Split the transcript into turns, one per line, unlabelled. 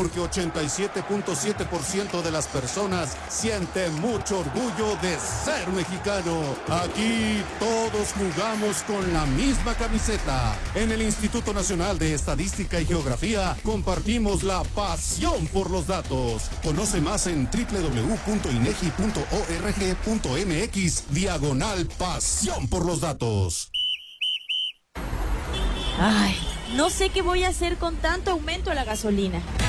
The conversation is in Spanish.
porque 87.7% de las personas sienten mucho orgullo de ser mexicano. Aquí todos jugamos con la misma camiseta. En el Instituto Nacional de Estadística y Geografía compartimos la pasión por los datos. Conoce más en www.inegi.org.mx/pasión por los datos.
Ay, no sé qué voy a hacer con tanto aumento a la gasolina.